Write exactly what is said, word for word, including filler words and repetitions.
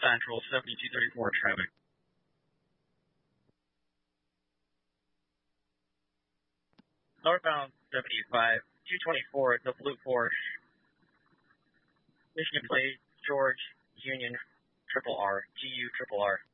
Central seventy-two thirty-four traffic. Northbound seventy-five, two twenty-four, the Blue Porsche. Michigan plate, George, Union, triple R, G U triple R.